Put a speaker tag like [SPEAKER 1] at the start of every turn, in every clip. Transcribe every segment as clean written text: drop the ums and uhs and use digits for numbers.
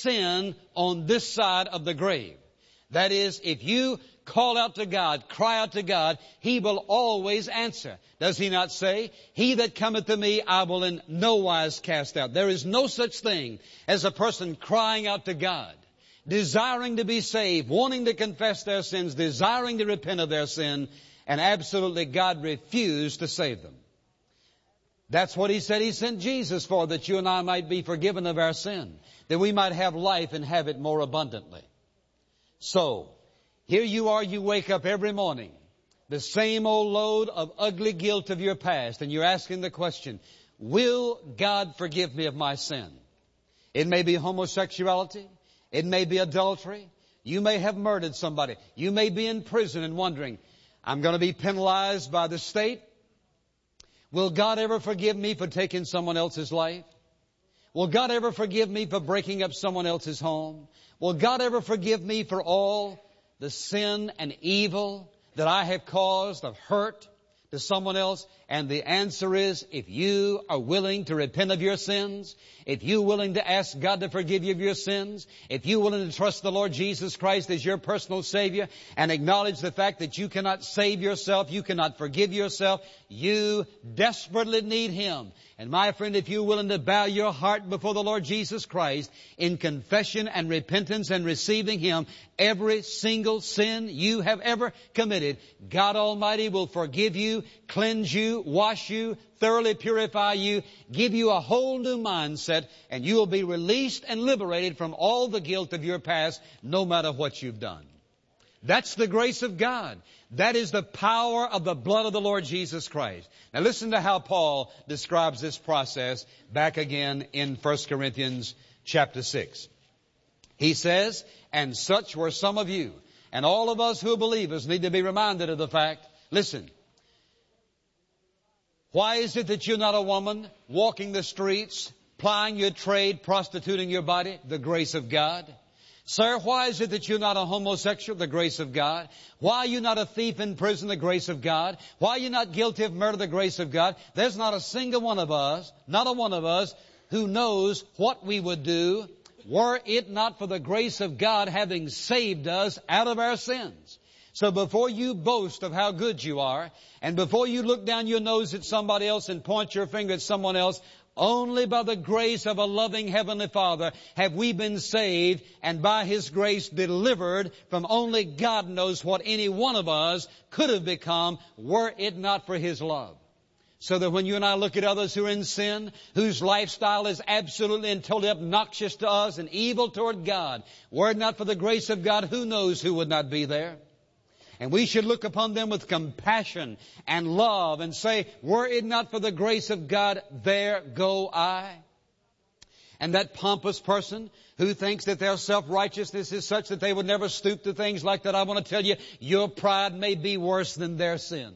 [SPEAKER 1] sin on this side of the grave. That is, if you call out to God, cry out to God, He will always answer. Does He not say, He that cometh to me, I will in no wise cast out? There is no such thing as a person crying out to God, desiring to be saved, wanting to confess their sins, desiring to repent of their sin, and absolutely God refused to save them. That's what He said He sent Jesus for, that you and I might be forgiven of our sin, that we might have life and have it more abundantly. So, here you are, you wake up every morning, the same old load of ugly guilt of your past, and you're asking the question, will God forgive me of my sin? It may be homosexuality. It may be adultery. You may have murdered somebody. You may be in prison and wondering, I'm going to be penalized by the state. Will God ever forgive me for taking someone else's life? Will God ever forgive me for breaking up someone else's home? Will God ever forgive me for all the sin and evil that I have caused of hurt to someone else? And the answer is, if you are willing to repent of your sins, if you're willing to ask God to forgive you of your sins, if you're willing to trust the Lord Jesus Christ as your personal Savior and acknowledge the fact that you cannot save yourself, you cannot forgive yourself, you desperately need Him. And my friend, if you're willing to bow your heart before the Lord Jesus Christ in confession and repentance and receiving Him, every single sin you have ever committed, God Almighty will forgive you, cleanse you, wash you, thoroughly purify you, give you a whole new mindset, and you will be released and liberated from all the guilt of your past, no matter what you've done. That's the grace of God. That is the power of the blood of the Lord Jesus Christ. Now listen to how Paul describes this process back again in 1 Corinthians chapter 6. He says, and such were some of you. And all of us who are believers need to be reminded of the fact, listen, why is it that you're not a woman walking the streets, plying your trade, prostituting your body? The grace of God. Sir, why is it that you're not a homosexual? The grace of God. Why are you not a thief in prison? The grace of God. Why are you not guilty of murder? The grace of God. There's not a single one of us, not a one of us, who knows what we would do were it not for the grace of God having saved us out of our sins. So before you boast of how good you are, and before you look down your nose at somebody else and point your finger at someone else, only by the grace of a loving Heavenly Father have we been saved, and by His grace delivered from only God knows what any one of us could have become were it not for His love. So that when you and I look at others who are in sin, whose lifestyle is absolutely and totally obnoxious to us and evil toward God, were it not for the grace of God, who knows who would not be there? And we should look upon them with compassion and love and say, were it not for the grace of God, there go I. And that pompous person who thinks that their self-righteousness is such that they would never stoop to things like that, I want to tell you, your pride may be worse than their sin.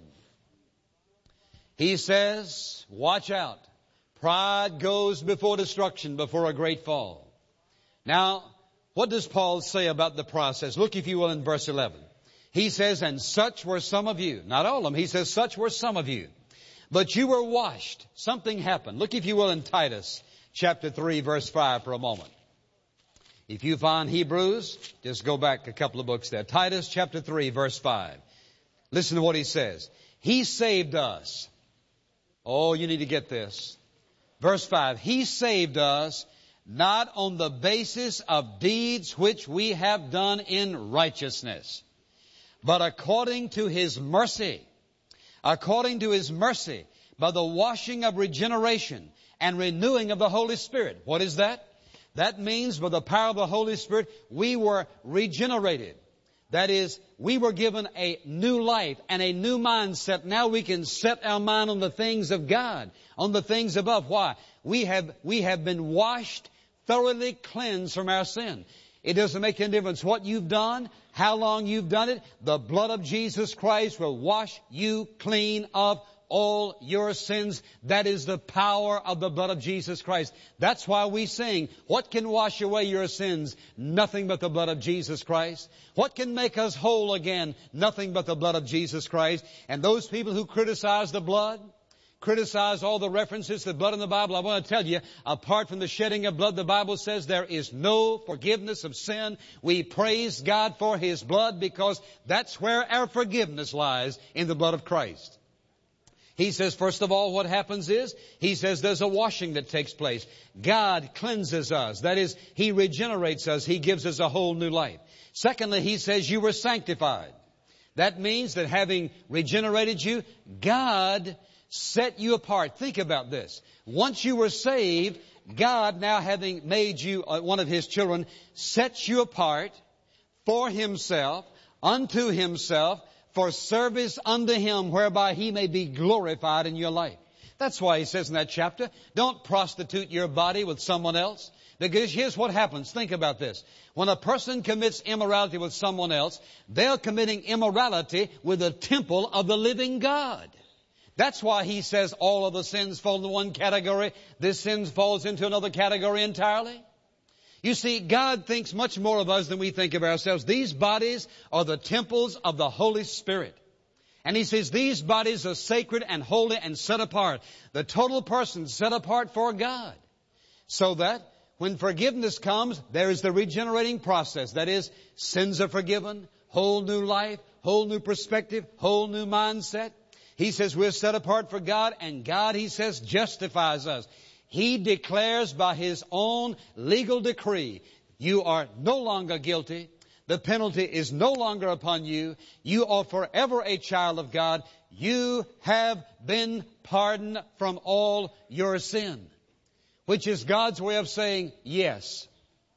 [SPEAKER 1] He says, watch out. Pride goes before destruction, before a great fall. Now, what does Paul say about the process? Look, if you will, in verse 11. He says, and such were some of you. Not all of them. He says, such were some of you. But you were washed. Something happened. Look, if you will, in Titus chapter 3, verse 5 for a moment. If you find Hebrews, just go back a couple of books there. Titus chapter 3, verse 5. Listen to what he says. He saved us. Oh, you need to get this. Verse 5. He saved us not on the basis of deeds which we have done in righteousness, but according to His mercy, by the washing of regeneration and renewing of the Holy Spirit. What is that? That means by the power of the Holy Spirit, we were regenerated. That is, we were given a new life and a new mindset. Now we can set our mind on the things of God, on the things above. Why? We have been washed, thoroughly cleansed from our sin. It doesn't make any difference what you've done, how long you've done it. The blood of Jesus Christ will wash you clean of all your sins. That is the power of the blood of Jesus Christ. That's why we sing, what can wash away your sins? Nothing but the blood of Jesus Christ. What can make us whole again? Nothing but the blood of Jesus Christ. And those people who criticize the blood criticize all the references to the blood in the Bible. I want to tell you, apart from the shedding of blood, the Bible says there is no forgiveness of sin. We praise God for His blood because that's where our forgiveness lies, in the blood of Christ. He says, first of all, what happens is, He says there's a washing that takes place. God cleanses us. That is, He regenerates us. He gives us a whole new life. Secondly, He says you were sanctified. That means that having regenerated you, God set you apart. Think about this. Once you were saved, God, now having made you one of His children, sets you apart for Himself, unto Himself, for service unto Him, whereby He may be glorified in your life. That's why He says in that chapter, don't prostitute your body with someone else. Because here's what happens. Think about this. When a person commits immorality with someone else, they're committing immorality with the temple of the living God. That's why He says all of the sins fall into one category. This sin falls into another category entirely. You see, God thinks much more of us than we think of ourselves. These bodies are the temples of the Holy Spirit. And He says these bodies are sacred and holy and set apart. The total person set apart for God. So that when forgiveness comes, there is the regenerating process. That is, sins are forgiven, whole new life, whole new perspective, whole new mindset. He says we're set apart for God, and God, He says, justifies us. He declares by His own legal decree, you are no longer guilty. The penalty is no longer upon you. You are forever a child of God. You have been pardoned from all your sin. Which is God's way of saying yes.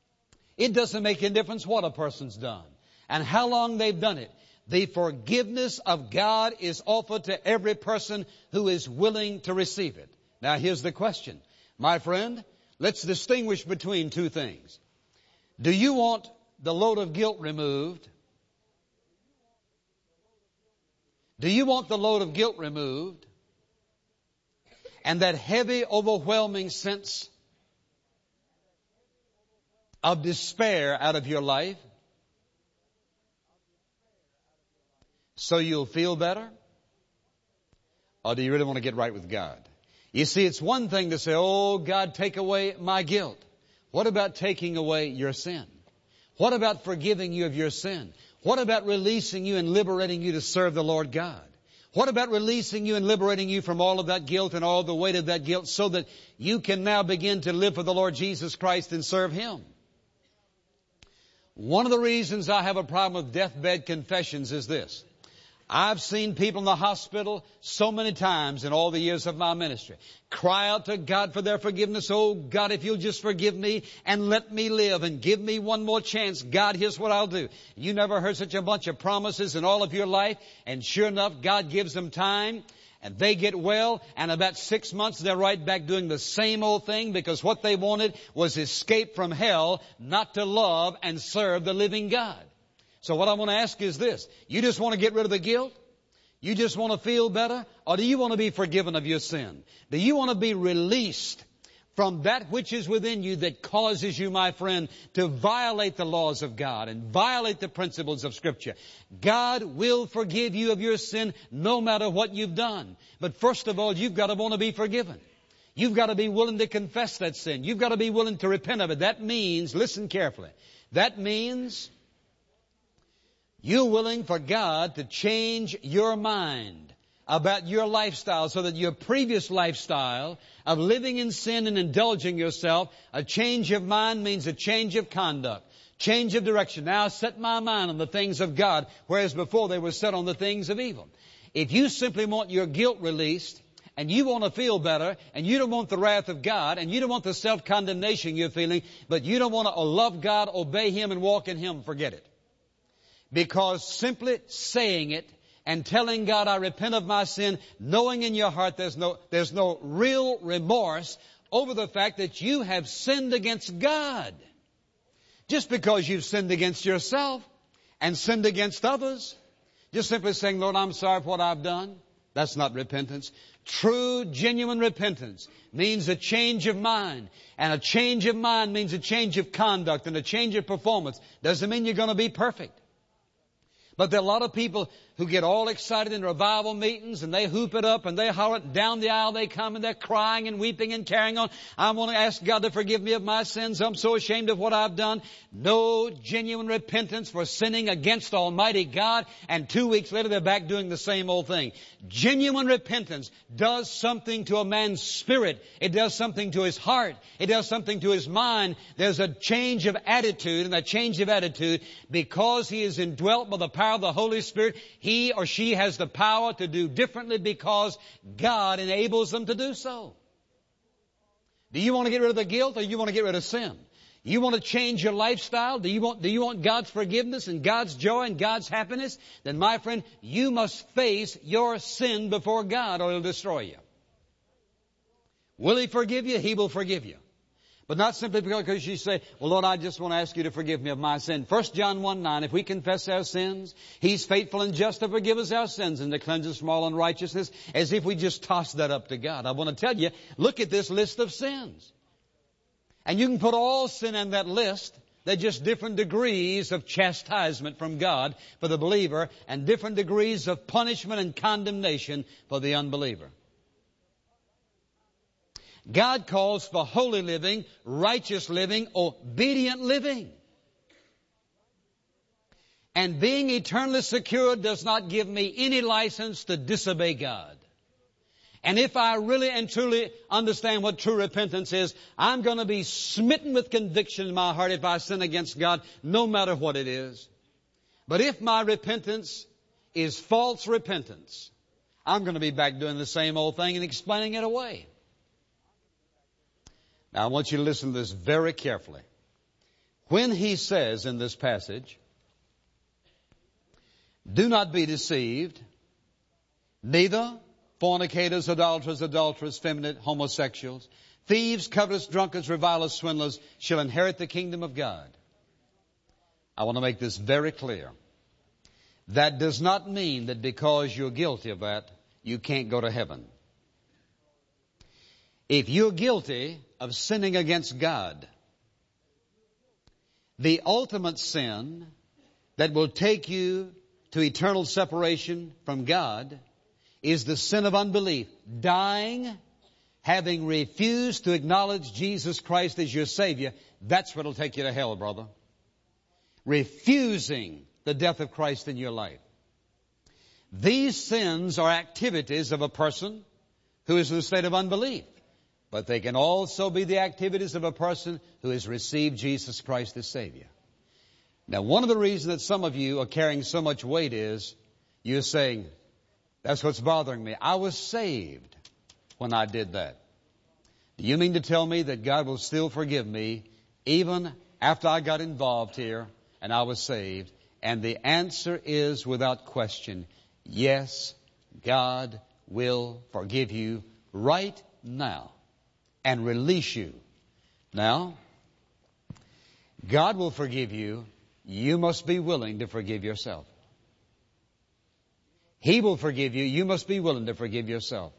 [SPEAKER 1] It doesn't make any difference what a person's done and how long they've done it. The forgiveness of God is offered to every person who is willing to receive it. Now here's the question. My friend, let's distinguish between two things. Do you want the load of guilt removed? Do you want the load of guilt removed? And that heavy, overwhelming sense of despair out of your life, so you'll feel better? Or do you really want to get right with God? You see, it's one thing to say, oh, God, take away my guilt. What about taking away your sin? What about forgiving you of your sin? What about releasing you and liberating you to serve the Lord God? What about releasing you and liberating you from all of that guilt and all the weight of that guilt so that you can now begin to live for the Lord Jesus Christ and serve Him? One of the reasons I have a problem with deathbed confessions is this. I've seen people in the hospital so many times in all the years of my ministry cry out to God for their forgiveness. Oh, God, if you'll just forgive me and let me live and give me one more chance, God, here's what I'll do. You never heard such a bunch of promises in all of your life, and sure enough, God gives them time, and they get well, and about 6 months they're right back doing the same old thing because what they wanted was escape from hell, not to love and serve the living God. So what I want to ask is this. You just want to get rid of the guilt? You just want to feel better? Or do you want to be forgiven of your sin? Do you want to be released from that which is within you that causes you, my friend, to violate the laws of God and violate the principles of Scripture? God will forgive you of your sin no matter what you've done. But first of all, you've got to want to be forgiven. You've got to be willing to confess that sin. You've got to be willing to repent of it. That means, listen carefully, that means you're willing for God to change your mind about your lifestyle so that your previous lifestyle of living in sin and indulging yourself, a change of mind means a change of conduct, change of direction. Now I set my mind on the things of God, whereas before they were set on the things of evil. If you simply want your guilt released, and you want to feel better, and you don't want the wrath of God, and you don't want the self-condemnation you're feeling, but you don't want to love God, obey Him, and walk in Him, forget it. Because simply saying it and telling God, I repent of my sin, knowing in your heart there's no real remorse over the fact that you have sinned against God. Just because you've sinned against yourself and sinned against others, just simply saying, Lord, I'm sorry for what I've done, that's not repentance. True, genuine repentance means a change of mind. And a change of mind means a change of conduct and a change of performance. Doesn't mean you're going to be perfect. But there are a lot of people who get all excited in revival meetings and they hoop it up and they holler it down the aisle. They come and they're crying and weeping and carrying on. I want to ask God to forgive me of my sins. I'm so ashamed of what I've done. No genuine repentance for sinning against Almighty God. And 2 weeks later they're back doing the same old thing. Genuine repentance does something to a man's spirit. It does something to his heart. It does something to his mind. There's a change of attitude, and that change of attitude, because he is indwelt by the power of the Holy Spirit, he or she has the power to do differently because God enables them to do so. Do you want to get rid of the guilt, or do you want to get rid of sin? You want to change your lifestyle? Do you want God's forgiveness and God's joy and God's happiness? Then, my friend, you must face your sin before God, or He'll destroy you. Will He forgive you? He will forgive you. But not simply because you say, well, Lord, I just want to ask you to forgive me of my sin. 1 John 1:9, if we confess our sins, He's faithful and just to forgive us our sins and to cleanse us from all unrighteousness, as if we just toss that up to God. I want to tell you, look at this list of sins. And you can put all sin in that list. They're just different degrees of chastisement from God for the believer and different degrees of punishment and condemnation for the unbeliever. God calls for holy living, righteous living, obedient living. And being eternally secure does not give me any license to disobey God. And if I really and truly understand what true repentance is, I'm going to be smitten with conviction in my heart if I sin against God, no matter what it is. But if my repentance is false repentance, I'm going to be back doing the same old thing and explaining it away. Now, I want you to listen to this very carefully. When he says in this passage, do not be deceived, neither fornicators, idolaters, adulterers, effeminate, homosexuals, thieves, covetous, drunkards, revilers, swindlers shall inherit the kingdom of God. I want to make this very clear. That does not mean that because you're guilty of that, you can't go to heaven. If you're guilty of sinning against God, the ultimate sin that will take you to eternal separation from God is the sin of unbelief. Dying, having refused to acknowledge Jesus Christ as your Savior, that's what will take you to hell, brother. Refusing the death of Christ in your life. These sins are activities of a person who is in a state of unbelief. But they can also be the activities of a person who has received Jesus Christ as Savior. Now, one of the reasons that some of you are carrying so much weight is you're saying, that's what's bothering me. I was saved when I did that. Do you mean to tell me that God will still forgive me even after I got involved here and I was saved? And the answer is without question, yes, God will forgive you right now and release you. Now, God will forgive you. You must be willing to forgive yourself. He will forgive you. You must be willing to forgive yourself.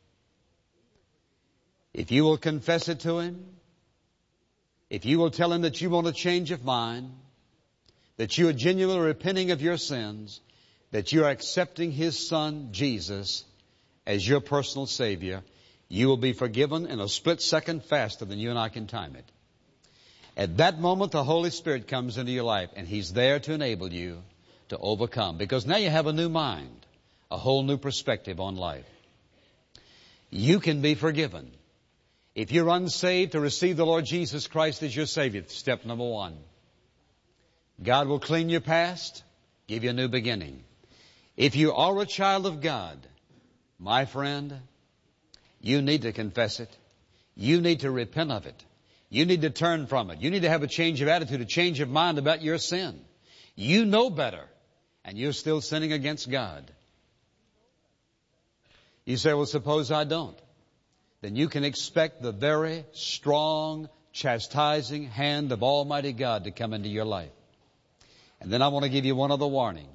[SPEAKER 1] If you will confess it to Him, if you will tell Him that you want a change of mind, that you are genuinely repenting of your sins, that you are accepting His Son, Jesus, as your personal Savior, you will be forgiven in a split second faster than you and I can time it. At that moment, the Holy Spirit comes into your life, and He's there to enable you to overcome. Because now you have a new mind, a whole new perspective on life. You can be forgiven. If you're unsaved, to receive the Lord Jesus Christ as your Savior, step number one. God will clean your past, give you a new beginning. If you are a child of God, my friend, you need to confess it. You need to repent of it. You need to turn from it. You need to have a change of attitude, a change of mind about your sin. You know better, and you're still sinning against God. You say, well, suppose I don't. Then you can expect the very strong, chastising hand of Almighty God to come into your life. And then I want to give you one other warning.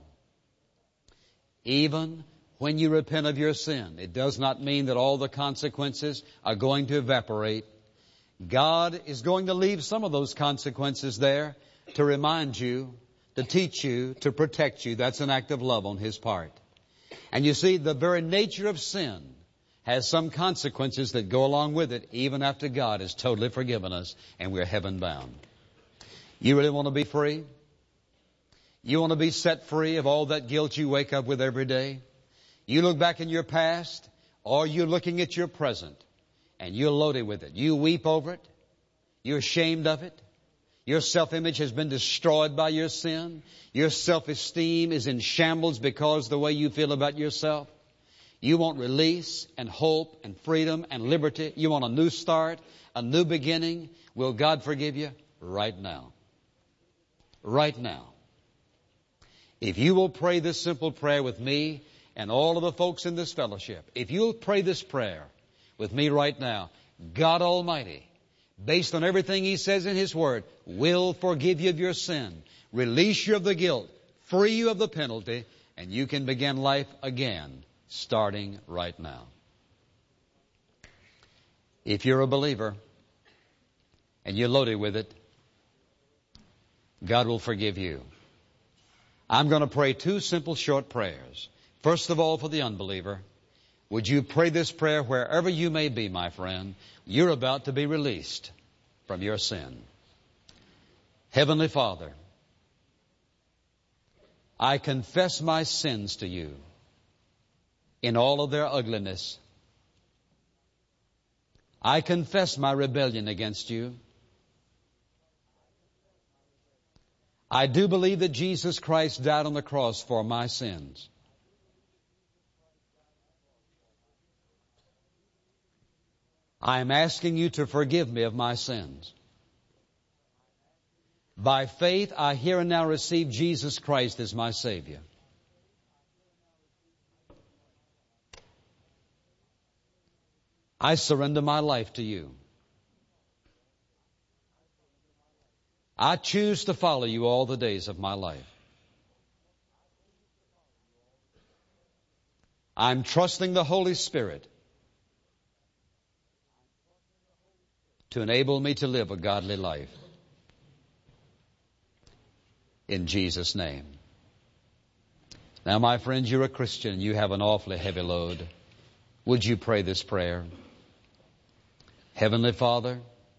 [SPEAKER 1] Even when you repent of your sin, it does not mean that all the consequences are going to evaporate. God is going to leave some of those consequences there to remind you to teach you, to protect you. That's an act of love on His part. And you see, the very nature of sin has some consequences that go along with it, even after God has totally forgiven us and we're heaven bound. You really want to be free? You want to be set free of all that guilt you wake up with every day? You look back in your past, or you're looking at your present, and you're loaded with it. You weep over it. You're ashamed of it. Your self-image has been destroyed by your sin. Your self-esteem is in shambles because of the way you feel about yourself. You want release and hope and freedom and liberty. You want a new start, a new beginning. Will God forgive you? Right now. Right now. If you will pray this simple prayer with me and all of the folks in this fellowship, if you'll pray this prayer with me right now, God Almighty, based on everything He says in His Word, will forgive you of your sin, release you of the guilt, free you of the penalty, and you can begin life again, starting right now. If you're a believer and you're loaded with it, God will forgive you. I'm going to pray two simple short prayers. First of all, for the unbeliever, would you pray this prayer wherever you may be, my friend? You're about to be released from your sin. Heavenly Father, I confess my sins to you in all of their ugliness. I confess my rebellion against you. I do believe that Jesus Christ died on the cross for my sins. I am asking you to forgive me of my sins. By faith, I here and now receive Jesus Christ as my Savior. I surrender my life to you. I choose to follow you all the days of my life. I'm trusting the Holy Spirit to enable me to live a godly life. In Jesus' name. Now, my friends, you're a Christian. You have an awfully heavy load. Would you pray this prayer? Heavenly Father,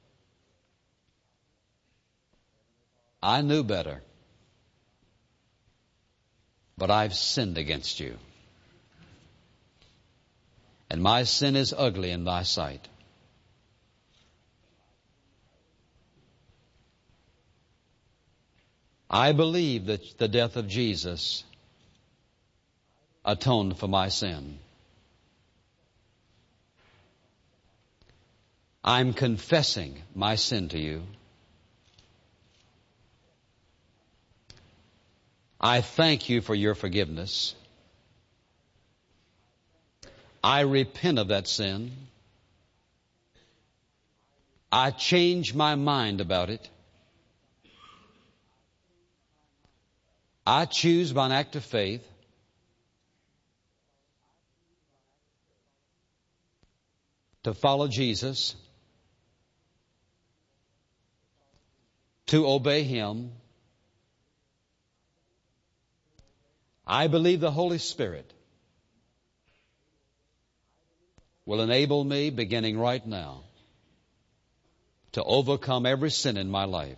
[SPEAKER 1] I knew better, but I've sinned against you. And my sin is ugly in thy sight. I believe that the death of Jesus atoned for my sin. I'm confessing my sin to you. I thank you for your forgiveness. I repent of that sin. I change my mind about it. I choose by an act of faith to follow Jesus, to obey Him. I believe the Holy Spirit will enable me, beginning right now, to overcome every sin in my life.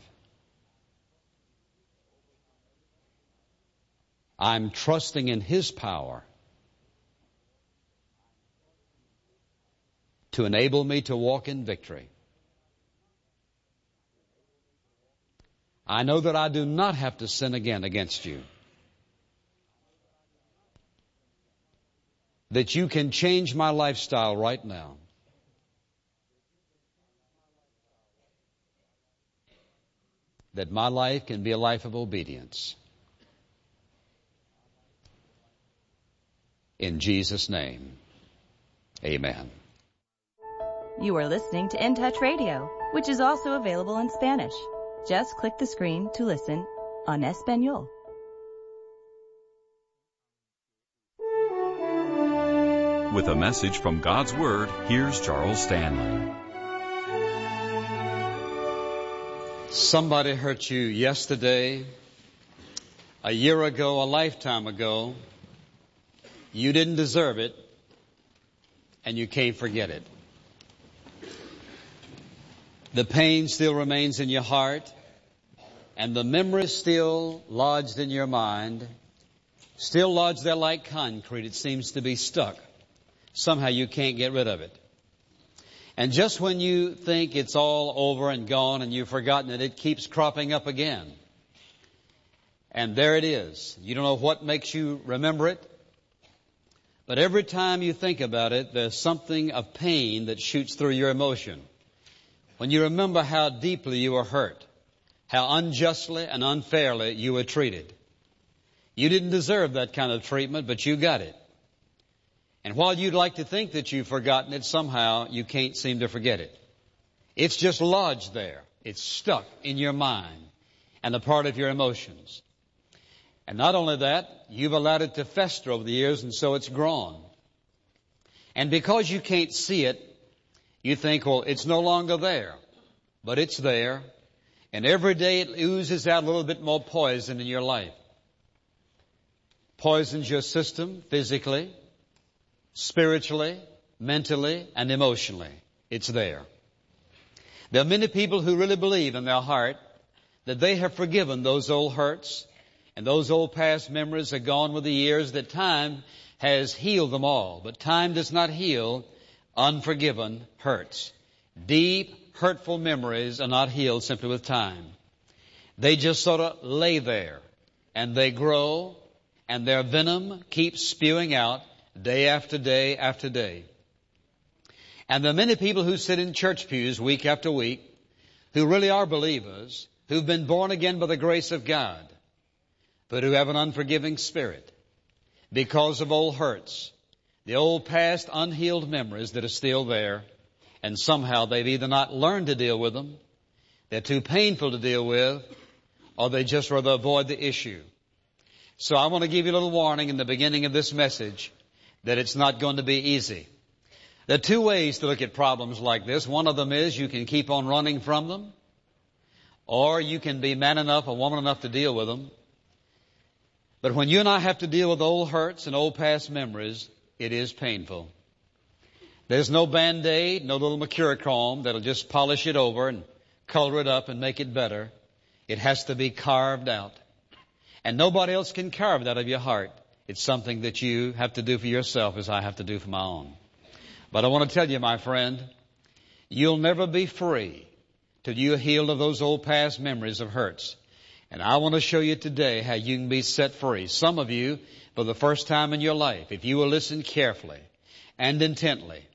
[SPEAKER 1] I'm trusting in His power to enable me to walk in victory. I know that I do not have to sin again against you. That you can change my lifestyle right now. That my life can be a life of obedience. In Jesus' name, amen.
[SPEAKER 2] You are listening to In Touch Radio, which is also available in Spanish. Just click the screen to listen en español.
[SPEAKER 3] With a message from God's Word, here's Charles Stanley.
[SPEAKER 1] Somebody hurt you yesterday, a year ago, a lifetime ago. You didn't deserve it, and you can't forget it. The pain still remains in your heart, and the memory still lodged in your mind, still lodged there like concrete. It seems to be stuck. Somehow you can't get rid of it. And just when you think it's all over and gone and you've forgotten it, it keeps cropping up again. And there it is. You don't know what makes you remember it, but every time you think about it, there's something of pain that shoots through your emotion. When you remember how deeply you were hurt, how unjustly and unfairly you were treated. You didn't deserve that kind of treatment, but you got it. And while you'd like to think that you've forgotten it, somehow you can't seem to forget it. It's just lodged there. It's stuck in your mind and a part of your emotions. And not only that, you've allowed it to fester over the years, and so it's grown. And because you can't see it, you think, well, it's no longer there. But it's there. And every day it oozes out a little bit more poison in your life. Poisons your system physically, spiritually, mentally, and emotionally. It's there. There are many people who really believe in their heart that they have forgiven those old hurts, and those old past memories are gone with the years, that time has healed them all. But time does not heal unforgiven hurts. Deep, hurtful memories are not healed simply with time. They just sort of lay there, and they grow, and their venom keeps spewing out day after day after day. And there are many people who sit in church pews week after week, who really are believers, who've been born again by the grace of God, but who have an unforgiving spirit because of old hurts, the old past unhealed memories that are still there, and somehow they've either not learned to deal with them, they're too painful to deal with, or they just rather avoid the issue. So I want to give you a little warning in the beginning of this message that it's not going to be easy. There are two ways to look at problems like this. One of them is you can keep on running from them, or you can be man enough or woman enough to deal with them. But when you and I have to deal with old hurts and old past memories, it is painful. There's no Band-Aid, no little Mercurochrome that'll just polish it over and color it up and make it better. It has to be carved out. And nobody else can carve that out of your heart. It's something that you have to do for yourself as I have to do for my own. But I want to tell you, my friend, you'll never be free till you're healed of those old past memories of hurts. And I want to show you today how you can be set free. Some of you, for the first time in your life, if you will listen carefully and intently,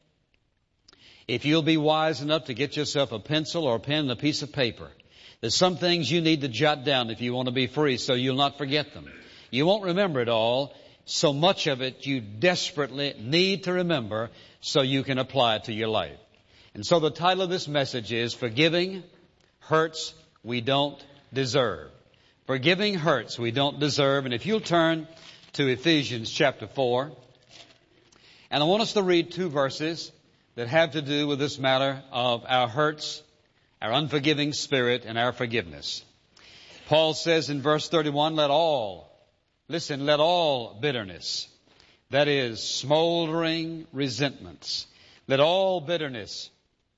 [SPEAKER 1] if you'll be wise enough to get yourself a pencil or a pen and a piece of paper, there's some things you need to jot down if you want to be free so you'll not forget them. You won't remember it all. So much of it you desperately need to remember so you can apply it to your life. And so the title of this message is Forgiving Hurts We Don't Deserve. Forgiving hurts we don't deserve. And if you'll turn to Ephesians chapter 4, and I want us to read two verses that have to do with this matter of our hurts, our unforgiving spirit, and our forgiveness. Paul says in verse 31, let all bitterness, that is, smoldering resentments, let all bitterness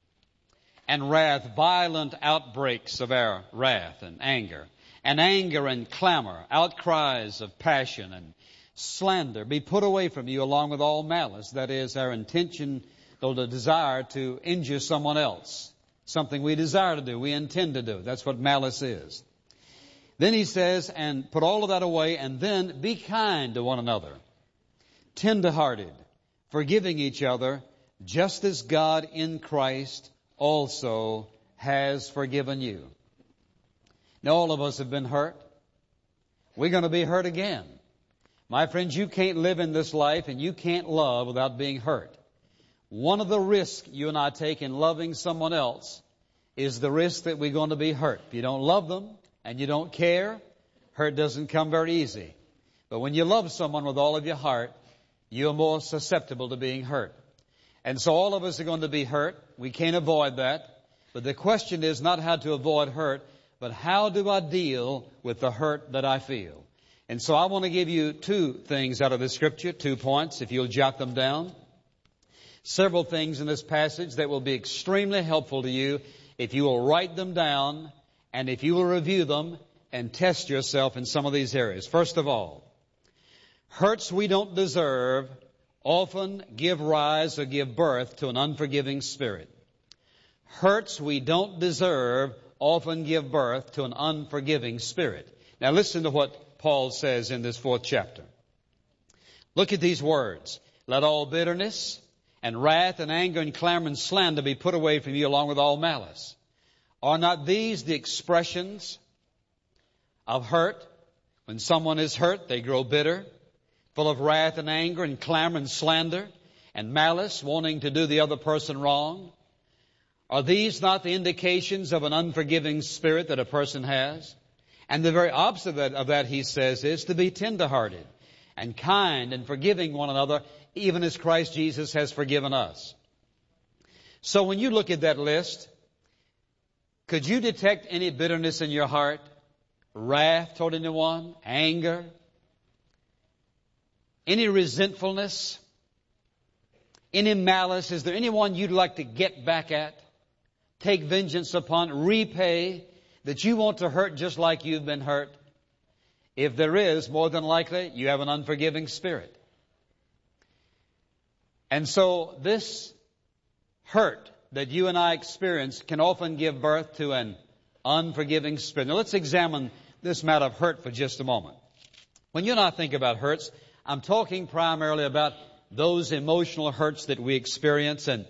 [SPEAKER 1] and wrath, violent outbreaks of our wrath and anger and clamor, outcries of passion and slander be put away from you along with all malice. That is, our intention or the desire to injure someone else. Something we desire to do, we intend to do. That's what malice is. Then he says, and put all of that away, and then be kind to one another, tender-hearted, forgiving each other, just as God in Christ also has forgiven you. Now, all of us have been hurt. We're going to be hurt again. My friends, you can't live in this life and you can't love without being hurt. One of the risks you and I take in loving someone else is the risk that we're going to be hurt. If you don't love them and you don't care, hurt doesn't come very easy. But when you love someone with all of your heart, you're more susceptible to being hurt. And so all of us are going to be hurt. We can't avoid that. But the question is not how to avoid hurt, but how do I deal with the hurt that I feel? And so I want to give you two things out of this scripture, 2 points, if you'll jot them down. Several things in this passage that will be extremely helpful to you if you will write them down and if you will review them and test yourself in some of these areas. First of all, hurts we don't deserve often give rise or give birth to an unforgiving spirit. Hurts we don't deserve often give birth to an unforgiving spirit. Now listen to what Paul says in this 4th chapter. Look at these words. Let all bitterness and wrath and anger and clamor and slander be put away from you along with all malice. Are not these the expressions of hurt? When someone is hurt, they grow bitter, full of wrath and anger and clamor and slander and malice, wanting to do the other person wrong. Are these not the indications of an unforgiving spirit that a person has? And the very opposite of that, he says, is to be tenderhearted and kind and forgiving one another, even as Christ Jesus has forgiven us. So when you look at that list, could you detect any bitterness in your heart? Wrath toward anyone? Anger? Any resentfulness? Any malice? Is there anyone you'd like to get back at? Take vengeance upon? Repay? That you want to hurt just like you've been hurt? If there is, more than likely, you have an unforgiving spirit. And so this hurt that you and I experience can often give birth to an unforgiving spirit. Now let's examine this matter of hurt for just a moment. When you and I think about hurts, I'm talking primarily about those emotional hurts that we experience. And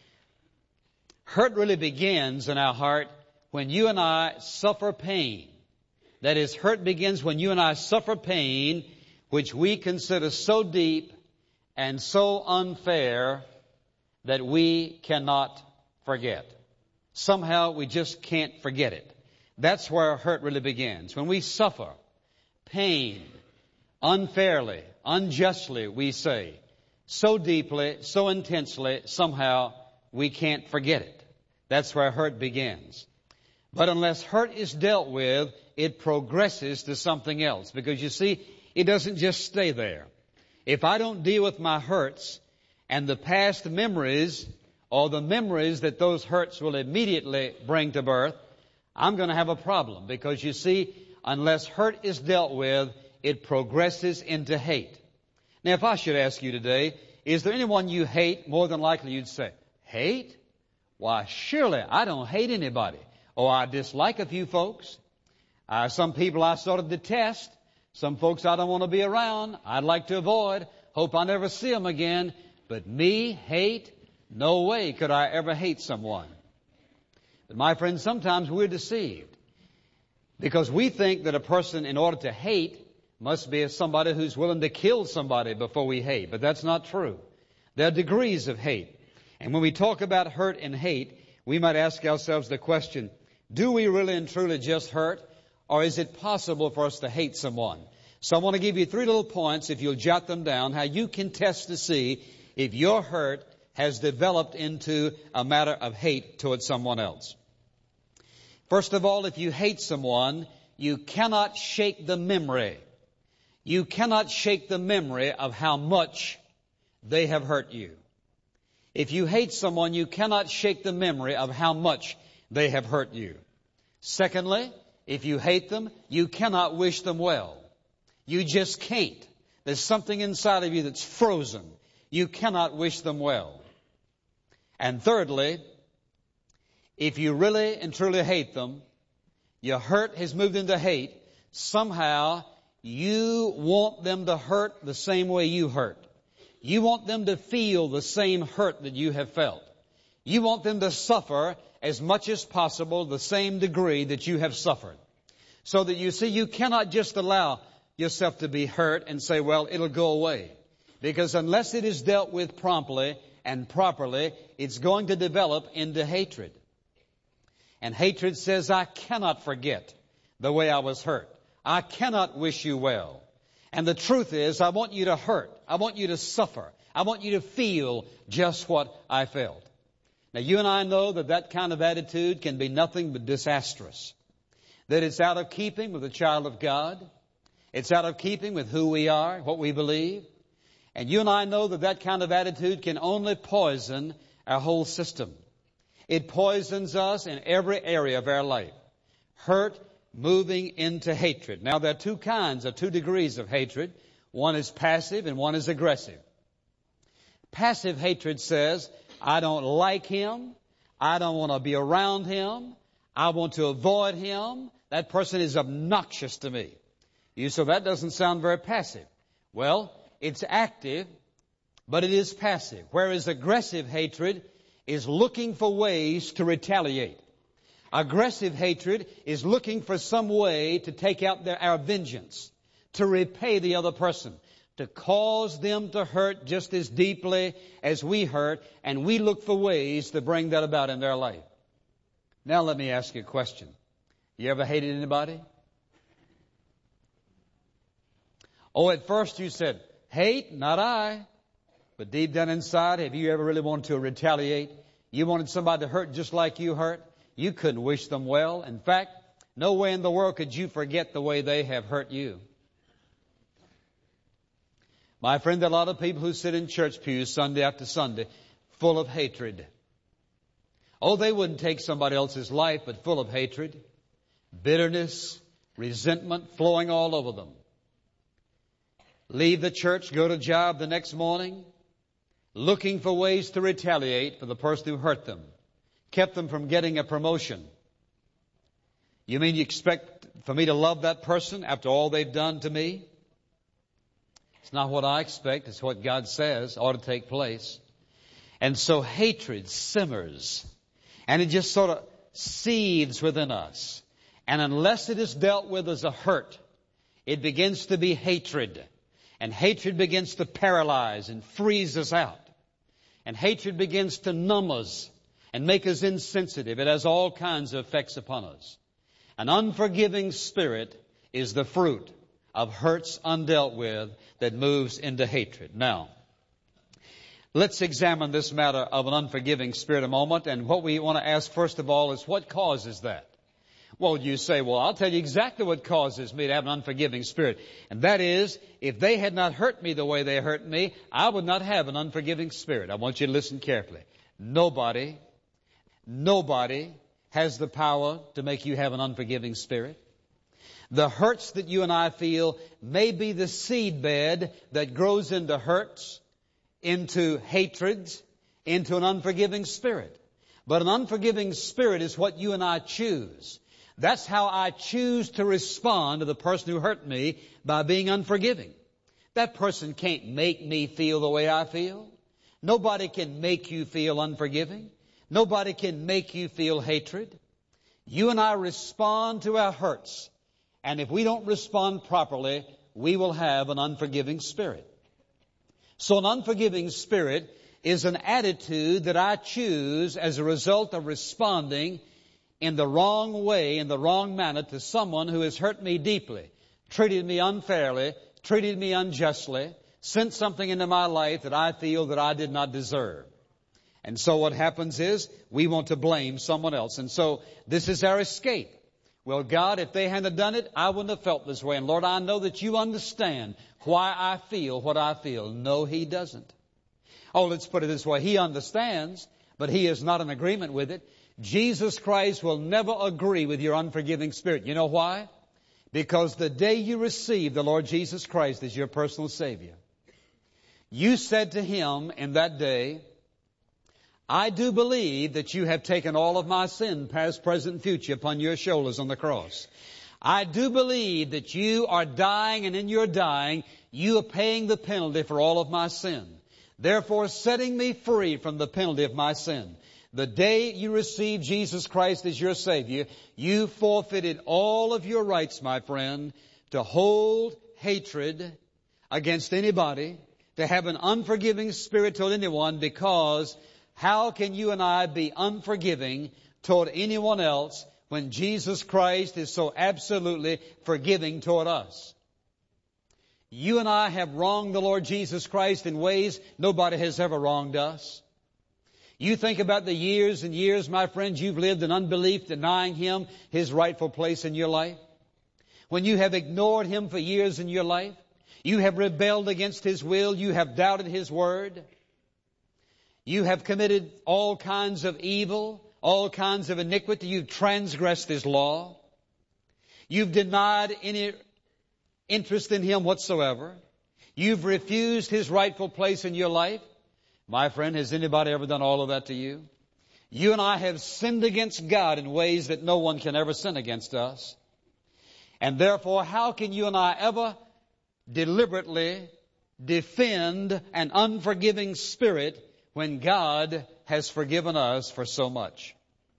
[SPEAKER 1] hurt really begins in our heart when you and I suffer pain. That is, hurt begins when you and I suffer pain which we consider so deep and so unfair that we cannot forget. Somehow we just can't forget it. That's where hurt really begins. When we suffer pain unfairly, unjustly, we say, so deeply, so intensely, somehow we can't forget it. That's where hurt begins. But unless hurt is dealt with, it progresses to something else. Because you see, it doesn't just stay there. If I don't deal with my hurts and the past memories or the memories that those hurts will immediately bring to birth, I'm going to have a problem. Because you see, unless hurt is dealt with, it progresses into hate. Now, if I should ask you today, is there anyone you hate? More than likely you'd say, hate? Why, surely I don't hate anybody. Oh, I dislike a few folks. Some people I sort of detest. Some folks I don't want to be around. I'd like to avoid. Hope I never see them again. But me, hate? No way could I ever hate someone. But my friends, sometimes we're deceived. Because we think that a person, in order to hate, must be somebody who's willing to kill somebody before we hate. But that's not true. There are degrees of hate. And when we talk about hurt and hate, we might ask ourselves the question, do we really and truly just hurt? Or is it possible for us to hate someone? So I want to give you 3 little points, if you'll jot them down, how you can test to see if your hurt has developed into a matter of hate towards someone else. First of all, if you hate someone, you cannot shake the memory. You cannot shake the memory of how much they have hurt you. If you hate someone, you cannot shake the memory of how much they have hurt you. Secondly, if you hate them, you cannot wish them well. You just can't. There's something inside of you that's frozen. You cannot wish them well. And thirdly, if you really and truly hate them, your hurt has moved into hate, somehow you want them to hurt the same way you hurt. You want them to feel the same hurt that you have felt. You want them to suffer as much as possible the same degree that you have suffered. So that you see, you cannot just allow yourself to be hurt and say, well, it'll go away. Because unless it is dealt with promptly and properly, it's going to develop into hatred. And hatred says, I cannot forget the way I was hurt. I cannot wish you well. And the truth is, I want you to hurt. I want you to suffer. I want you to feel just what I felt. Now, you and I know that that kind of attitude can be nothing but disastrous. That it's out of keeping with a child of God. It's out of keeping with who we are, what we believe. And you and I know that that kind of attitude can only poison our whole system. It poisons us in every area of our life. Hurt moving into hatred. Now, there are two kinds or two degrees of hatred. One is passive and one is aggressive. Passive hatred says, I don't like him. I don't want to be around him. I want to avoid him. That person is obnoxious to me. So that doesn't sound very passive. Well, it's active, but it is passive. Whereas aggressive hatred is looking for ways to retaliate. Aggressive hatred is looking for some way to take out our vengeance, to repay the other person, to cause them to hurt just as deeply as we hurt, and we look for ways to bring that about in their life. Now let me ask you a question. You ever hated anybody? Oh, at first you said, hate, not I. But deep down inside, have you ever really wanted to retaliate? You wanted somebody to hurt just like you hurt? You couldn't wish them well. In fact, no way in the world could you forget the way they have hurt you. My friend, there are a lot of people who sit in church pews Sunday after Sunday full of hatred. Oh, they wouldn't take somebody else's life, but full of hatred, bitterness, resentment flowing all over them. Leave the church, go to job the next morning, looking for ways to retaliate for the person who hurt them, kept them from getting a promotion. You mean you expect for me to love that person after all they've done to me? It's not what I expect. It's what God says ought to take place. And so hatred simmers, and it just sort of seethes within us. And unless it is dealt with as a hurt, it begins to be hatred. And hatred begins to paralyze and freeze us out. And hatred begins to numb us and make us insensitive. It has all kinds of effects upon us. An unforgiving spirit is the fruit of hurts undealt with that moves into hatred. Now, let's examine this matter of an unforgiving spirit a moment. And what we want to ask first of all is, what causes that? Well, you say, well, I'll tell you exactly what causes me to have an unforgiving spirit. And that is, if they had not hurt me the way they hurt me, I would not have an unforgiving spirit. I want you to listen carefully. Nobody has the power to make you have an unforgiving spirit. The hurts that you and I feel may be the seed bed that grows into hurts, into hatreds, into an unforgiving spirit. But an unforgiving spirit is what you and I choose. That's how I choose to respond to the person who hurt me, by being unforgiving. That person can't make me feel the way I feel. Nobody can make you feel unforgiving. Nobody can make you feel hatred. You and I respond to our hurts. And if we don't respond properly, we will have an unforgiving spirit. So an unforgiving spirit is an attitude that I choose as a result of responding in the wrong way, in the wrong manner, to someone who has hurt me deeply, treated me unfairly, treated me unjustly, sent something into my life that I feel that I did not deserve. And so what happens is we want to blame someone else. And so this is our escape. Well, God, if they hadn't done it, I wouldn't have felt this way. And Lord, I know that you understand why I feel what I feel. No, He doesn't. Oh, let's put it this way. He understands, but He is not in agreement with it. Jesus Christ will never agree with your unforgiving spirit. You know why? Because the day you received the Lord Jesus Christ as your personal Savior, you said to Him in that day, I do believe that you have taken all of my sin, past, present, and future, upon your shoulders on the cross. I do believe that you are dying, and in your dying, you are paying the penalty for all of my sin, therefore setting me free from the penalty of my sin. The day you received Jesus Christ as your Savior, you forfeited all of your rights, my friend, to hold hatred against anybody, to have an unforgiving spirit toward anyone, because how can you and I be unforgiving toward anyone else when Jesus Christ is so absolutely forgiving toward us? You and I have wronged the Lord Jesus Christ in ways nobody has ever wronged us. You think about the years and years, my friends, you've lived in unbelief, denying Him His rightful place in your life. when you have ignored Him for years in your life, you have rebelled against His will, you have doubted His word, you have committed all kinds of evil, all kinds of iniquity, you've transgressed His law, you've denied any interest in Him whatsoever, you've refused His rightful place in your life. My friend, has anybody ever done all of that to you? You and I have sinned against God in ways that no one can ever sin against us. And therefore, how can you and I ever deliberately defend an unforgiving spirit when God has forgiven us for so much?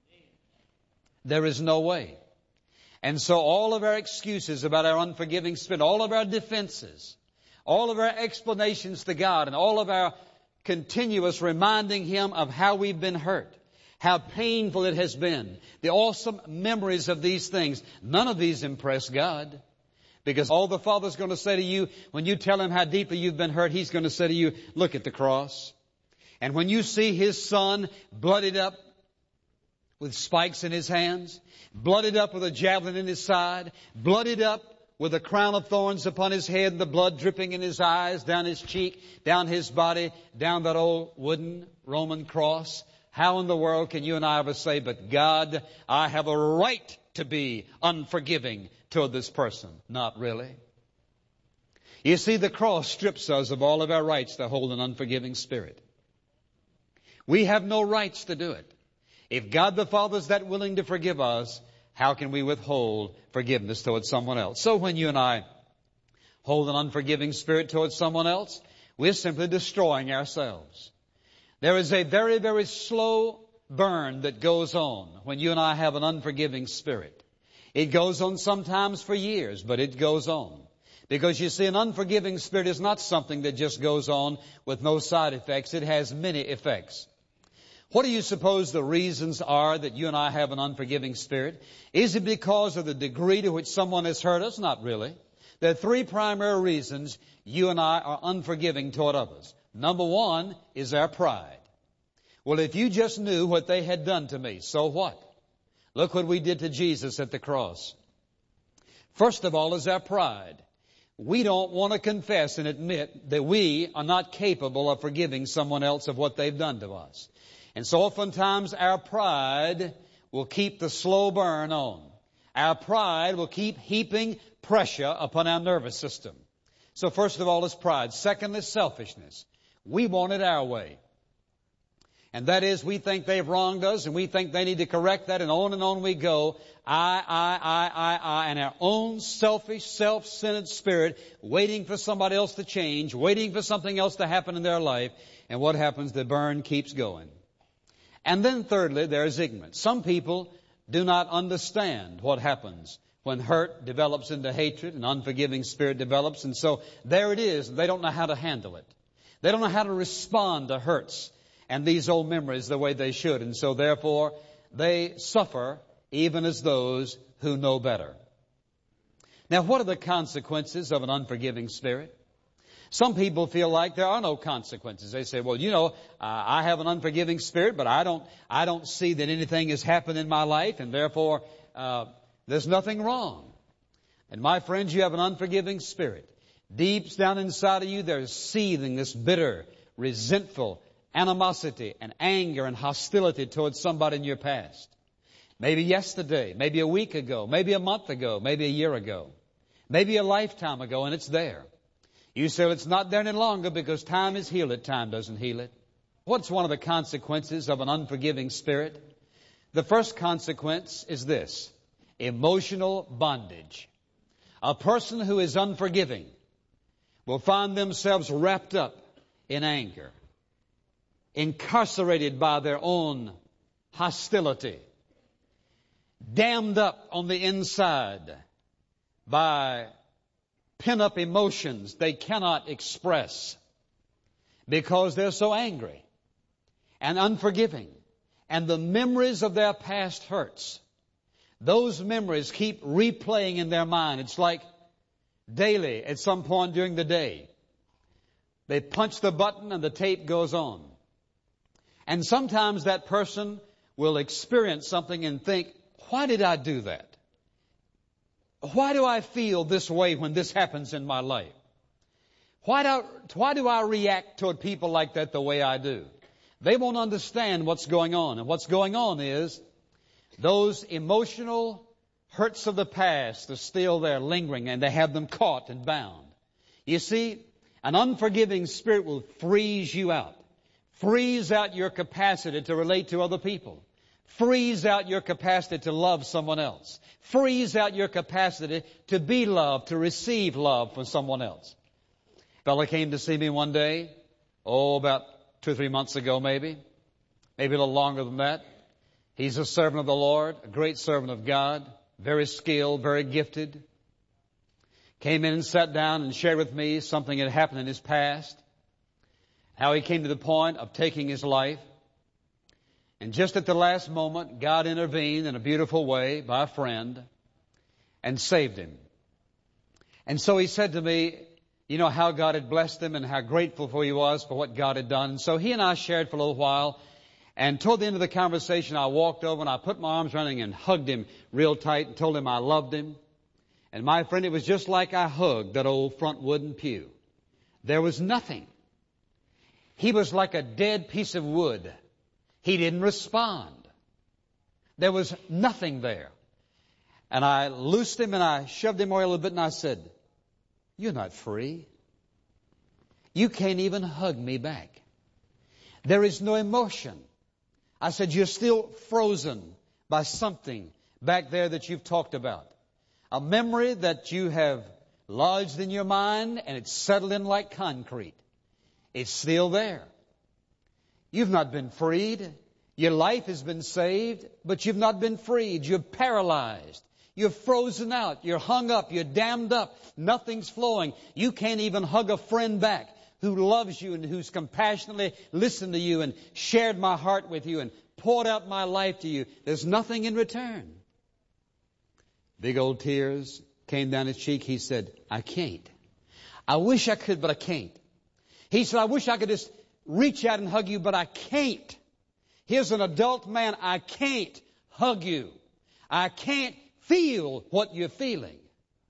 [SPEAKER 1] There is no way. And so all of our excuses about our unforgiving spirit, all of our defenses, all of our explanations to God, and all of our continuous reminding Him of how we've been hurt, how painful it has been, the awesome memories of these things, none of these impress God. Because all the Father's going to say to you, when you tell Him how deeply you've been hurt, He's going to say to you, look at the cross. And when you see His Son bloodied up with spikes in His hands, bloodied up with a javelin in His side, bloodied up with a crown of thorns upon His head and the blood dripping in His eyes, down His cheek, down His body, down that old wooden Roman cross, how in the world can you and I ever say, but God, I have a right to be unforgiving toward this person? Not really. You see, the cross strips us of all of our rights to hold an unforgiving spirit. We have no rights to do it. If God the Father is that willing to forgive us, how can we withhold forgiveness towards someone else? So when you and I hold an unforgiving spirit towards someone else, we're simply destroying ourselves. There is a very, very slow burn that goes on when you and I have an unforgiving spirit. It goes on sometimes for years, but it goes on. Because you see, an unforgiving spirit is not something that just goes on with no side effects. It has many effects. What do you suppose the reasons are that you and I have an unforgiving spirit? Is it because of the degree to which someone has hurt us? Not really. There are three primary reasons you and I are unforgiving toward others. Number one is our pride. Well, if you just knew what they had done to me, so what? Look what we did to Jesus at the cross. First of all is our pride. We don't want to confess and admit that we are not capable of forgiving someone else of what they've done to us. And so oftentimes our pride will keep the slow burn on. Our pride will keep heaping pressure upon our nervous system. So first of all is pride. Second is selfishness. We want it our way. And that is, we think they've wronged us and we think they need to correct that, and on we go. I, and our own selfish, self-centered spirit waiting for somebody else to change, waiting for something else to happen in their life. And what happens? The burn keeps going. And then thirdly, there's ignorance. Some people do not understand what happens when hurt develops into hatred and unforgiving spirit develops. And so there it is. They don't know how to handle it. They don't know how to respond to hurts and these old memories the way they should. And so therefore, they suffer even as those who know better. Now, what are the consequences of an unforgiving spirit? Some people feel like there are no consequences. They say, well, I have an unforgiving spirit, but I don't see that anything has happened in my life, and therefore, there's nothing wrong. And my friends, you have an unforgiving spirit. Deep down inside of you, there's seething this bitter, resentful animosity and anger and hostility towards somebody in your past. Maybe yesterday, maybe a week ago, maybe a month ago, maybe a year ago, maybe a lifetime ago, and it's there. You say, well, it's not there any longer because time has healed it. Time doesn't heal it. What's one of the consequences of an unforgiving spirit? The first consequence is this: emotional bondage. A person who is unforgiving will find themselves wrapped up in anger, incarcerated by their own hostility, dammed up on the inside by pent-up emotions they cannot express because they're so angry and unforgiving. And the memories of their past hurts, those memories keep replaying in their mind. It's like daily, at some point during the day, they punch the button and the tape goes on. And sometimes that person will experience something and think, why did I do that? why do I feel this way when this happens in my life? Why do I react toward people like that the way I do? They won't understand what's going on. And what's going on is those emotional hurts of the past are still there lingering, and they have them caught and bound. You see, an unforgiving spirit will freeze you out. Freeze out your capacity to relate to other people. Freeze out your capacity to love someone else. Freeze out your capacity to be loved, to receive love from someone else. A fellow came to see me one day, about 2 or 3 months ago maybe a little longer than that. He's a servant of the Lord, a great servant of God, very skilled, very gifted. Came in and sat down and shared with me something that had happened in his past, how he came to the point of taking his life. And just at the last moment, God intervened in a beautiful way by a friend and saved him. And so he said to me, how God had blessed him and how grateful he was for what God had done. And so he and I shared for a little while. And toward the end of the conversation, I walked over and I put my arms around him and hugged him real tight and told him I loved him. And my friend, it was just like I hugged that old front wooden pew. There was nothing. He was like a dead piece of wood. He didn't respond. There was nothing there. And I loosed him and I shoved him away a little bit and I said, "You're not free. You can't even hug me back. There is no emotion." I said, "You're still frozen by something back there that you've talked about. A memory that you have lodged in your mind and it's settled in like concrete. It's still there. You've not been freed. Your life has been saved, but you've not been freed. You're paralyzed. You're frozen out. You're hung up. You're dammed up. Nothing's flowing. You can't even hug a friend back who loves you and who's compassionately listened to you and shared my heart with you and poured out my life to you. There's nothing in return." Big old tears came down his cheek. He said, "I can't. I wish I could, but I can't." He said, "I wish I could just reach out and hug you, but I can't. Here's an adult man. I can't hug you. I can't feel what you're feeling."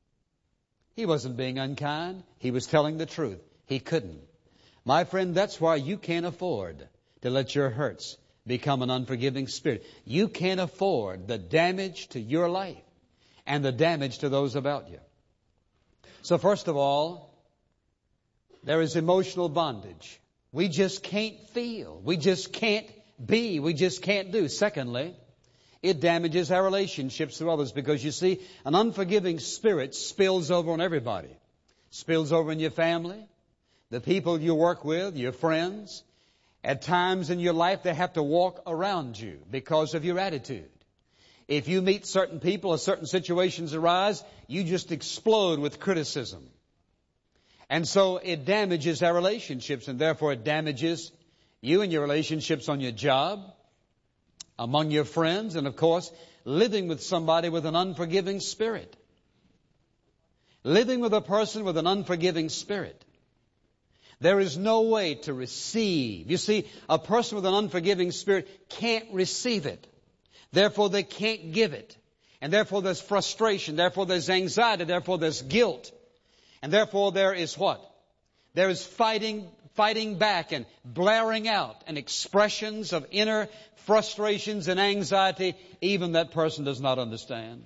[SPEAKER 1] He wasn't being unkind. He was telling the truth. He couldn't. My friend, that's why you can't afford to let your hurts become an unforgiving spirit. You can't afford the damage to your life and the damage to those about you. So first of all, there is emotional bondage. We just can't feel. We just can't be. We just can't do. Secondly, it damages our relationships with others because, you see, an unforgiving spirit spills over on everybody. Spills over in your family, the people you work with, your friends. At times in your life, they have to walk around you because of your attitude. If you meet certain people or certain situations arise, you just explode with criticism. And so it damages our relationships, and therefore it damages you and your relationships on your job, among your friends, and of course, living with somebody with an unforgiving spirit. Living with a person with an unforgiving spirit. There is no way to receive. You see, a person with an unforgiving spirit can't receive it. Therefore, they can't give it. And therefore, there's frustration. Therefore, there's anxiety. Therefore, there's guilt. And therefore, there is what? There is fighting back and blaring out and expressions of inner frustrations and anxiety even that person does not understand.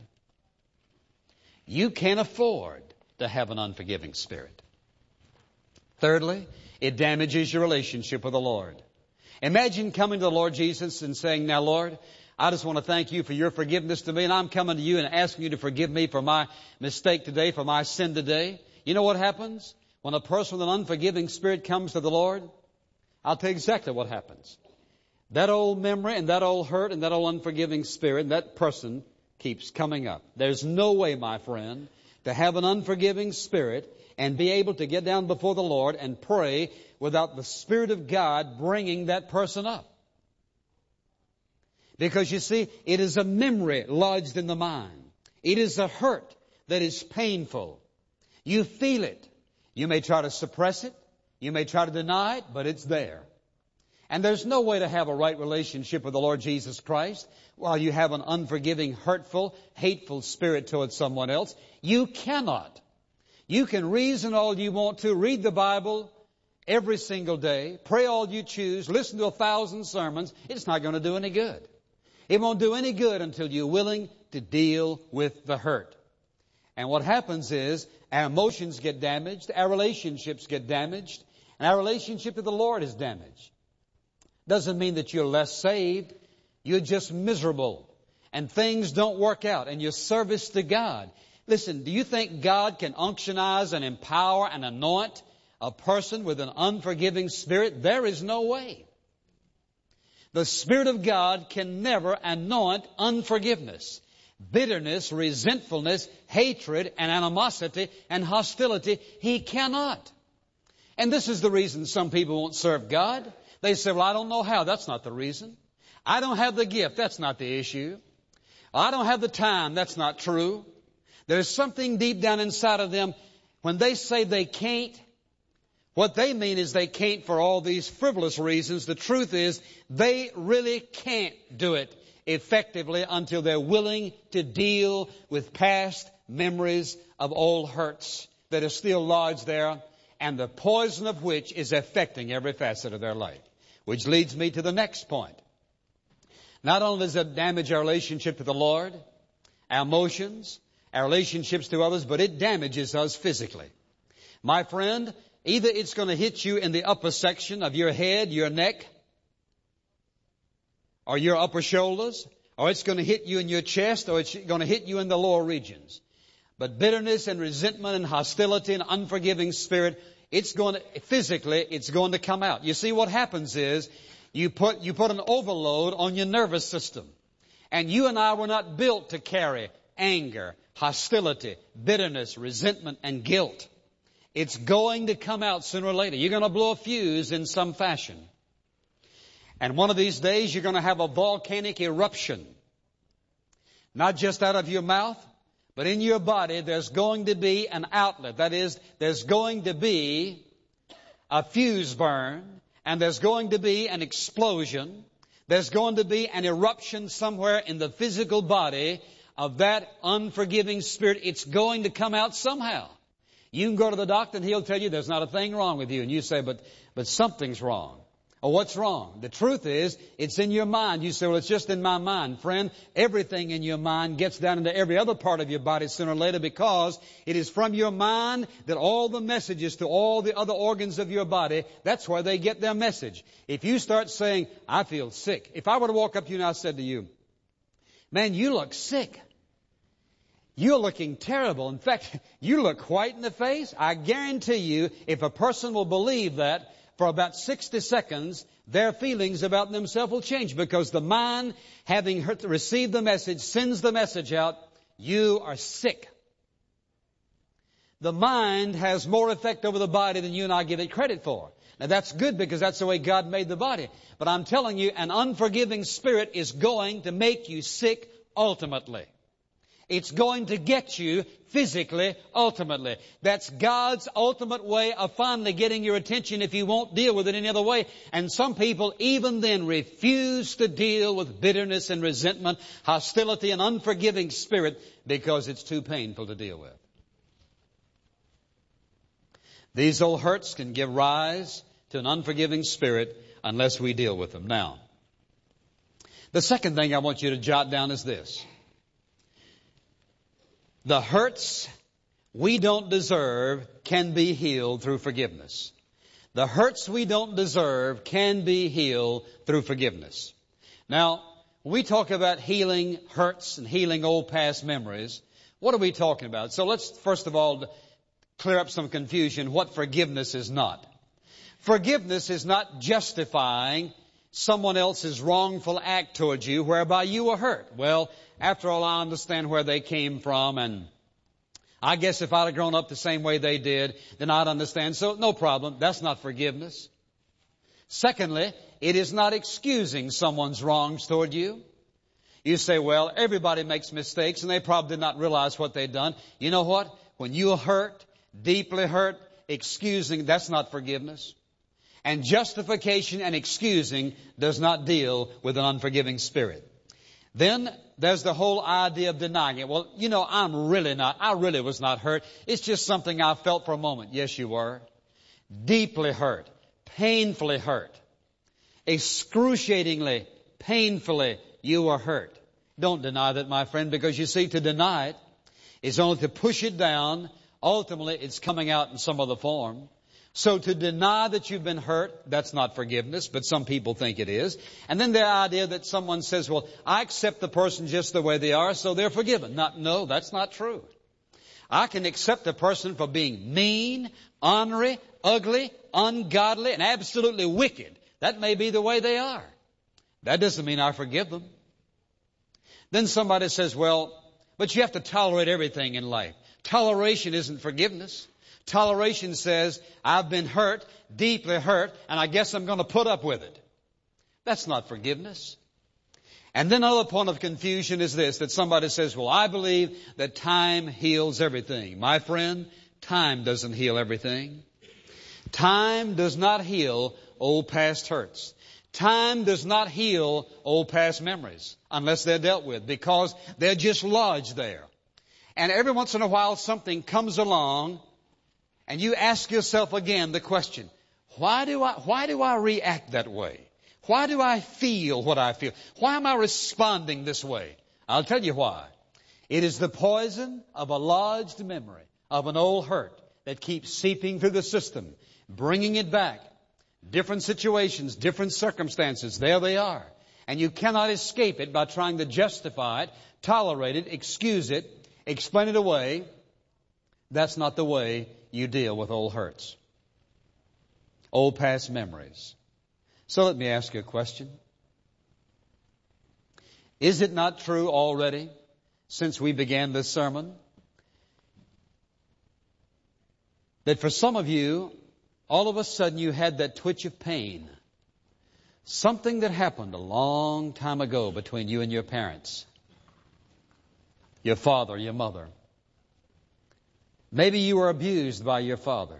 [SPEAKER 1] You can't afford to have an unforgiving spirit. Thirdly, it damages your relationship with the Lord. Imagine coming to the Lord Jesus and saying, "Now, Lord, I just want to thank you for your forgiveness to me, and I'm coming to you and asking you to forgive me for my mistake today, for my sin today." You know what happens? When a person with an unforgiving spirit comes to the Lord, I'll tell you exactly what happens. That old memory and that old hurt and that old unforgiving spirit, that person keeps coming up. There's no way, my friend, to have an unforgiving spirit and be able to get down before the Lord and pray without the Spirit of God bringing that person up. Because you see, it is a memory lodged in the mind. It is a hurt that is painful. You feel it. You may try to suppress it. You may try to deny it, but it's there. And there's no way to have a right relationship with the Lord Jesus Christ while you have an unforgiving, hurtful, hateful spirit towards someone else. You cannot. You can reason all you want to, read the Bible every single day, pray all you choose, listen to 1,000 sermons. It's not going to do any good. It won't do any good until you're willing to deal with the hurt. And what happens is our emotions get damaged, our relationships get damaged, and our relationship with the Lord is damaged. Doesn't mean that you're less saved. You're just miserable. And things don't work out in your service to God. Listen, do you think God can unctionize and empower and anoint a person with an unforgiving spirit? There is no way. The Spirit of God can never anoint unforgiveness, bitterness, resentfulness, hatred, and animosity and hostility. He cannot. And this is the reason some people won't serve God. They say, well, I don't know how. That's not the reason. I don't have the gift. That's not the issue. I don't have the time. That's not true. There's something deep down inside of them. When they say they can't, what they mean is they can't for all these frivolous reasons. The truth is they really can't do it effectively until they're willing to deal with past memories of old hurts that are still lodged there, and the poison of which is affecting every facet of their life. Which leads me to the next point. Not only does it damage our relationship to the Lord, our emotions, our relationships to others, but it damages us physically. My friend, either it's going to hit you in the upper section of your head, your neck, or your upper shoulders, or it's going to hit you in your chest, or it's going to hit you in the lower regions. But bitterness and resentment and hostility and unforgiving spirit, it's going to come out. You see, what happens is you put an overload on your nervous system. And you and I were not built to carry anger, hostility, bitterness, resentment, and guilt. It's going to come out sooner or later. You're going to blow a fuse in some fashion. And one of these days you're going to have a volcanic eruption. Not just out of your mouth, but in your body there's going to be an outlet. That is, there's going to be a fuse burn, and there's going to be an explosion. There's going to be an eruption somewhere in the physical body of that unforgiving spirit. It's going to come out somehow. You can go to the doctor and he'll tell you there's not a thing wrong with you. And you say, but something's wrong. Oh, what's wrong? The truth is, it's in your mind. You say, well, it's just in my mind. Friend, everything in your mind gets down into every other part of your body sooner or later, because it is from your mind that all the messages to all the other organs of your body, that's where they get their message. If you start saying, I feel sick. If I were to walk up to you and I said to you, man, you look sick. You're looking terrible. In fact, you look white in the face. I guarantee you, if a person will believe that, for about 60 seconds, their feelings about themselves will change, because the mind, having received the message, sends the message out, you are sick. The mind has more effect over the body than you and I give it credit for. Now that's good, because that's the way God made the body. But I'm telling you, an unforgiving spirit is going to make you sick ultimately. It's going to get you physically, ultimately. That's God's ultimate way of finally getting your attention if you won't deal with it any other way. And some people even then refuse to deal with bitterness and resentment, hostility and unforgiving spirit, because it's too painful to deal with. These old hurts can give rise to an unforgiving spirit unless we deal with them. Now, the second thing I want you to jot down is this. The hurts we don't deserve can be healed through forgiveness. The hurts we don't deserve can be healed through forgiveness. Now, when we talk about healing hurts and healing old past memories, what are we talking about? So let's first of all clear up some confusion what forgiveness is not. Forgiveness is not justifying someone else's wrongful act towards you whereby you were hurt. Well, after all, I understand where they came from, and I guess if I'd have grown up the same way they did, then I'd understand. So no problem. That's not forgiveness. Secondly, it is not excusing someone's wrongs toward you. You say, well, everybody makes mistakes, and they probably did not realize what they'd done. You know what? When you're hurt, deeply hurt, excusing, that's not forgiveness. And justification and excusing does not deal with an unforgiving spirit. Then there's the whole idea of denying it. Well, I really was not hurt. It's just something I felt for a moment. Yes, you were. Deeply hurt. Painfully hurt. Excruciatingly, painfully, you were hurt. Don't deny that, my friend, because you see, to deny it is only to push it down. Ultimately, it's coming out in some other form. So to deny that you've been hurt, that's not forgiveness, but some people think it is. And then the idea that someone says, well, I accept the person just the way they are, so they're forgiven. No, that's not true. I can accept a person for being mean, ornery, ugly, ungodly, and absolutely wicked. That may be the way they are. That doesn't mean I forgive them. Then somebody says, well, but you have to tolerate everything in life. Toleration isn't forgiveness. Toleration says, I've been hurt, deeply hurt, and I guess I'm going to put up with it. That's not forgiveness. And then another point of confusion is this, that somebody says, well, I believe that time heals everything. My friend, time doesn't heal everything. Time does not heal old past hurts. Time does not heal old past memories unless they're dealt with, because they're just lodged there. And every once in a while something comes along and you ask yourself again the question, why do I react that way? Why do I feel what I feel? Why am I responding this way? I'll tell you why. It is the poison of a lodged memory of an old hurt that keeps seeping through the system, bringing it back. Different situations, different circumstances, there they are. And you cannot escape it by trying to justify it, tolerate it, excuse it, explain it away. That's not the way you deal with old hurts, old past memories. So let me ask you a question. Is it not true already, since we began this sermon, that for some of you, all of a sudden you had that twitch of pain? Something that happened a long time ago between you and your parents, your father, your mother. Maybe you were abused by your father.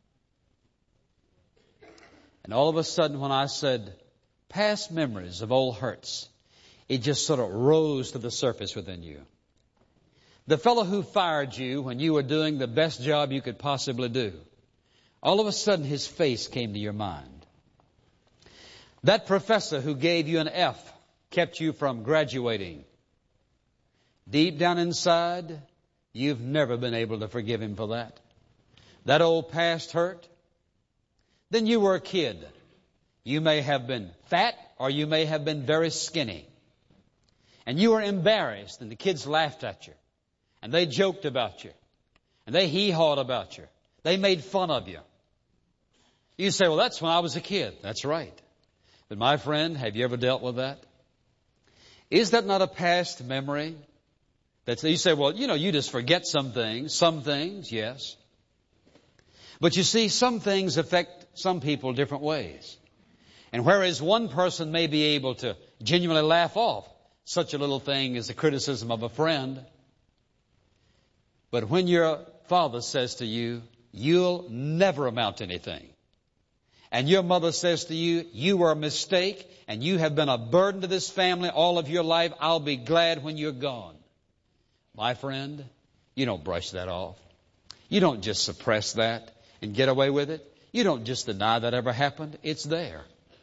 [SPEAKER 1] And all of a sudden when I said past memories of old hurts, it just sort of rose to the surface within you. The fellow who fired you when you were doing the best job you could possibly do, all of a sudden his face came to your mind. That professor who gave you an F, kept you from graduating. Deep down inside, you've never been able to forgive him for that. That old past hurt. Then you were a kid. You may have been fat or you may have been very skinny. And you were embarrassed and the kids laughed at you. And they joked about you. And they hee-hawed about you. They made fun of you. You say, well, that's when I was a kid. That's right. But my friend, have you ever dealt with that? Is that not a past memory? You say, well, you just forget some things. Some things, yes. But you see, some things affect some people different ways. And whereas one person may be able to genuinely laugh off such a little thing as a criticism of a friend, but when your father says to you, you'll never amount to anything, and your mother says to you, you were a mistake and you have been a burden to this family all of your life, I'll be glad when you're gone. My friend, you don't brush that off. You don't just suppress that and get away with it. You don't just deny that ever happened. It's there.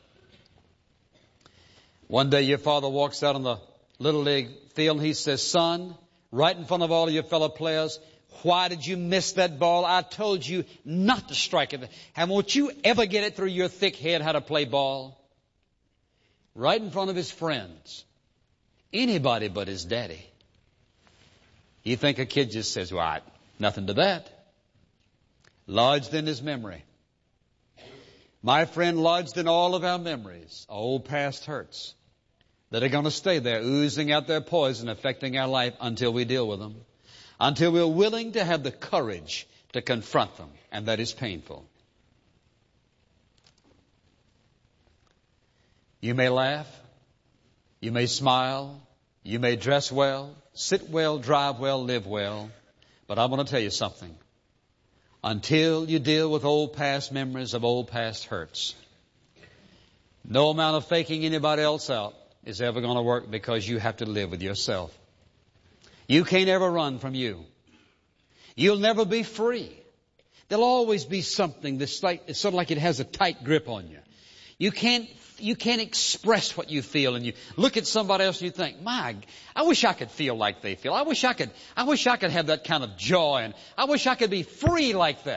[SPEAKER 1] One day your father walks out on the Little League field and he says, son, right in front of all of your fellow players, why did you miss that ball? I told you not to strike it. And won't you ever get it through your thick head how to play ball? Right in front of his friends. Anybody but his daddy. You think a kid just says, well, nothing to that. Lodged in his memory. My friend, lodged in all of our memories, old past hurts that are going to stay there, oozing out their poison, affecting our life until we deal with them. Until we're willing to have the courage to confront them. And that is painful. You may laugh. You may smile. You may dress well, sit well, drive well, live well. But I want to tell you something. Until you deal with old past memories of old past hurts, No amount of faking anybody else out is ever going to work, because you have to live with yourself. You can't ever run from you. You'll never be free. There'll always be something that's it's sort of like it has a tight grip on you. You can't express what you feel, and you look at somebody else and you think, I wish I could feel like they feel. I wish I could have that kind of joy, and I wish I could be free like that.